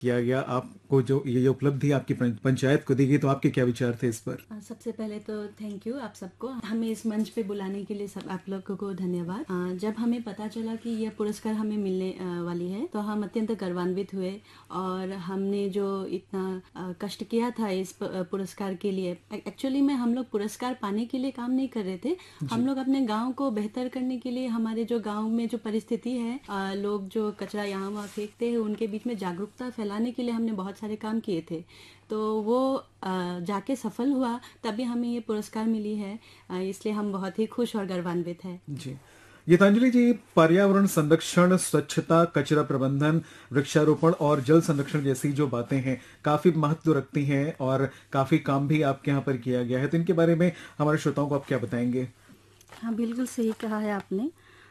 किया गया, आपको जो ये उपलब्धि आपकी पंचायत को दी गई, तो आपके क्या विचार थे इस पर? सबसे पहले तो थैंक यू आप सबको, हमें इस मंच पे बुलाने के लिए सब आप लोगों को धन्यवाद। जब हमें पता चला कि यह पुरस्कार हमें मिलने वाली है तो हम अत्यंत गर्वान्वित हुए, और हमने जो इतना कष्ट किया था इस पुरस्कार के लिए, एक्चुअली में हम लोग पुरस्कार पाने के लिए काम नहीं कर रहे थे। हम लोग अपने गाँव को बेहतर करने के लिए, हमारे जो गाँव में जो परिस्थिति है, लोग जो कचरा यहाँ वहाँ फेंकते हैं उनके बीच में जागरूकता फैलाने के लिए हमने बहुत सारे काम किए थे। तो वो जाके सफल हुआ, तभी हमें ये पुरस्कार मिली है, इसलिए हम बहुत ही खुश और गर्वान्वित हैं। जी, गीतांजलि जी, पर्यावरण संरक्षण, स्वच्छता, कचरा प्रबंधन, वृक्षारोपण और जल संरक्षण जैसी जो बातें हैं काफी महत्व रखती हैं और काफी काम भी आपके यहाँ पर किया गया है, तो इनके बारे में हमारे श्रोताओं को आप क्या बताएंगे? हाँ, बिल्कुल सही कहा है आपने।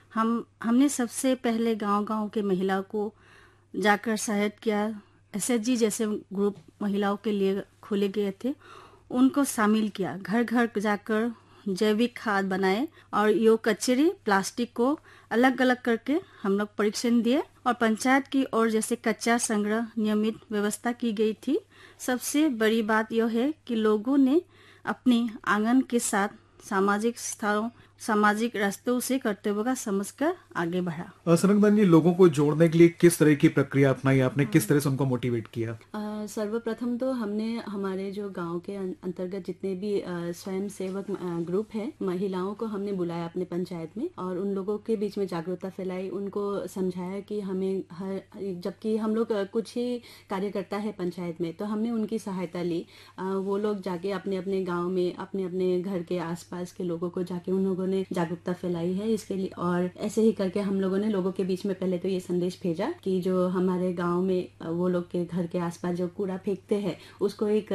हमने सबसे पहले गांव-गांव के महिलाओं को जाकर सहायता किया। एसएचजी जैसे ग्रुप महिलाओं के लिए खोले गए थे, उनको शामिल किया। घर घर जाकर जैविक खाद बनाए और यो कचरे प्लास्टिक को अलग अलग करके हम लोग परीक्षण दिए, और पंचायत की ओर जैसे कच्चा संग्रह नियमित व्यवस्था की गई थी। सबसे बड़ी बात यह है कि लोगों ने अपने आंगन के साथ सामाजिक स्थानों, सामाजिक रास्तों से कर्तव्य का समझकर आगे बढ़ा। सनकदन जी, लोगों को जोड़ने के लिए किस तरह की प्रक्रिया अपनाई आपने, किस तरह से उनको मोटिवेट किया? सर्वप्रथम तो हमने हमारे जो गांव के अंतर्गत जितने भी स्वयं सेवक ग्रुप है, महिलाओं को हमने बुलाया अपने पंचायत में, और उन लोगों के बीच में जागरूकता फैलाई, उनको समझाया कि हमें जबकि हम लोग कुछ ही कार्यकर्ता है पंचायत में, तो हमने उनकी सहायता ली। वो लोग जाके अपने अपने गाँव में, अपने अपने घर के आसपास के लोगों को जाके उन लोगों ने जागरूकता फैलाई है इसके लिए। और ऐसे ही करके हम लोगों ने लोगों के बीच में पहले तो ये संदेश भेजा कि जो हमारे गांव में वो लोग के घर के आसपास जो कूड़ा फेंकते हैं उसको एक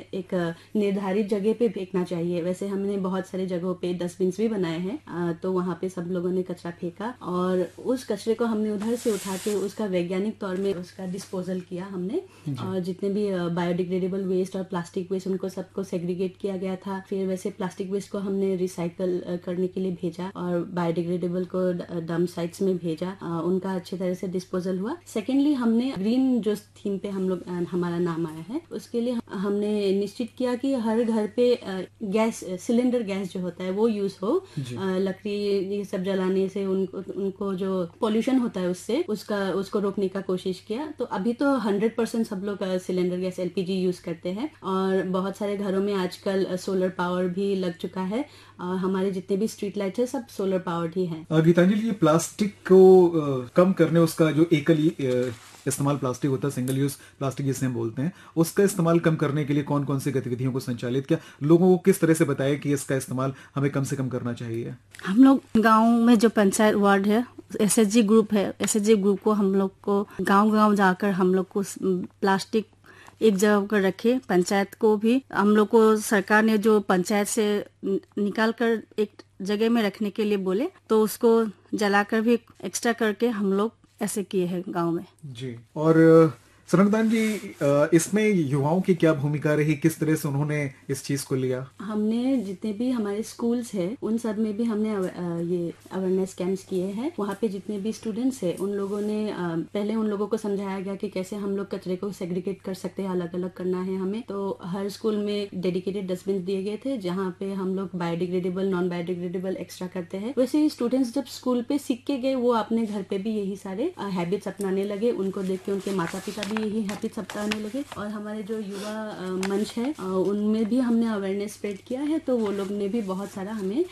निर्धारित जगह पे फेंकना चाहिए। वैसे हमने बहुत सारे जगहों पे डस्टबिन भी बनाए हैं, तो वहाँ पे सब लोगों ने कचरा फेंका, और उस कचरे को हमने उधर से उठा के उसका वैज्ञानिक तौर में उसका डिस्पोजल किया हमने। और जितने भी बायोडिग्रेडेबल वेस्ट और प्लास्टिक वेस्ट उनको सबको सेग्रीगेट किया गया था। फिर वैसे प्लास्टिक वेस्ट को हमने रिसाइकल करने के लिए भेजा, और बायोडिग्रेडेबल को डंप साइट्स में भेजा, उनका अच्छी तरह से डिस्पोजल हुआ। सेकेंडली, हमने ग्रीन जो थीम पे हम लोग हमारा नाम आया है, उसके लिए हमने निश्चित किया कि हर घर पे गैस सिलेंडर गैस जो होता है वो यूज हो। लकड़ी ये सब जलाने से उनको जो पोल्यूशन होता है उसको रोकने का कोशिश किया। तो अभी तो 100% सब लोग सिलेंडर गैस एलपीजी यूज करते हैं, और बहुत सारे घरों में आजकल सोलर पावर भी लग चुका है। हमारे जितने भी स्ट्रीट लाइट्स है सब सोलर पावर्ड ही हैं। गीतांजलि, ये प्लास्टिक को कम करने, उसका जो एकल इस्तेमाल प्लास्टिक होता है, सिंगल यूज प्लास्टिक जिसे हम बोलते हैं, उसका इस्तेमाल कम करने के लिए कौन कौन सी गतिविधियों को संचालित किया? लोगों को किस तरह से बताया कि इसका इस्तेमाल हमें कम से कम करना चाहिए? हम लोग गांव में जो पंचायत वार्ड है, एसएचजी ग्रुप है, एसएचजी ग्रुप को हम लोग को गांव-गांव जाकर हम लोग को प्लास्टिक एक जगह कर रखे। पंचायत को भी हम लोग को सरकार ने जो पंचायत से निकाल कर एक जगह में रखने के लिए बोले, तो उसको जलाकर भी एक्स्ट्रा करके हम लोग ऐसे किए हैं गांव में। जी, और सनकदान जी, इसमें युवाओं की क्या भूमिका रही, किस तरह से उन्होंने इस चीज को लिया? हमने जितने भी हमारे स्कूल्स है उन सब में भी हमने ये अवेयरनेस कैंप्स किए हैं। वहाँ पे जितने भी स्टूडेंट्स है उन लोगों ने पहले उन लोगों को समझाया गया कि कैसे हम लोग कचरे को सेग्रीगेट कर सकते हैं, अलग अलग करना है हमें। तो हर स्कूल में डेडिकेटेड डस्टबिन दिए गए थे जहाँ पे हम लोग बायोडिग्रेडेबल, नॉन बायोडिग्रेडेबल एक्स्ट्रा करते हैं। वैसे ही स्टूडेंट्स जब स्कूल पे सीख के गए, वो अपने घर पे भी यही सारे हैबिट्स अपनाने लगे। उनको देख के उनके माता पिता भी यही हैबिट्स अपनाने लगे। और हमारे जो युवा मंच है उनमें भी हमने अवेयरनेस स्प्रेड किया है, तो वो लोग ने भी बहुत सारा हमें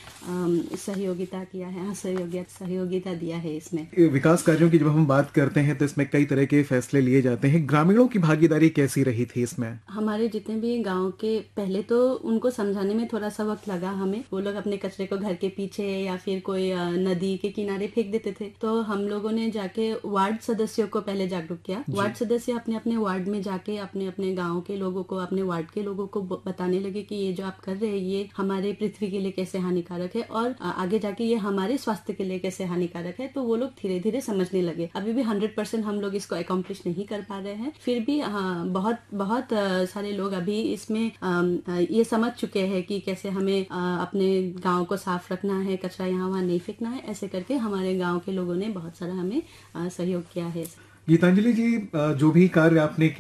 सहयोगिता किया है, सहयोगिता दिया है इसमें। विकास कार्यों की जब हम बात करते हैं तो इसमें कई तरह के फैसले लिए जाते हैं, ग्रामीणों की भागीदारी कैसी रही थी इसमें? हमारे जितने भी गांव के, पहले तो उनको समझाने में थोड़ा सा वक्त लगा हमें। वो लोग अपने कचरे को घर के पीछे या फिर कोई नदी के किनारे फेंक देते थे, तो हम लोगों ने जाके वार्ड सदस्यों को पहले जागरूक किया। वार्ड सदस्य अपने अपने वार्ड में जाके अपने अपने गाँव के लोगों को, अपने वार्ड के लोगों को बताने लगे कि ये जो आप कर रहे हैं ये हमारे पृथ्वी के लिए कैसे हानिकारक है, और आगे जाके ये हमारे स्वास्थ्य के लिए कैसे हानिकारक है। तो वो लोग धीरे धीरे समझने लगे। अभी भी 100% हम लोग इसको अकम्प्लिश नहीं कर पा रहे हैं, फिर भी बहुत सारे लोग अभी इसमें ये समझ चुके हैं कि कैसे हमें अपने गाँव को साफ रखना है, कचरा यहाँ वहाँ नहीं फेंकना है। ऐसे करके हमारे गाँव के लोगों ने बहुत सारा हमें सहयोग किया है। गीतांजलि जी, जो भी कार्य आपने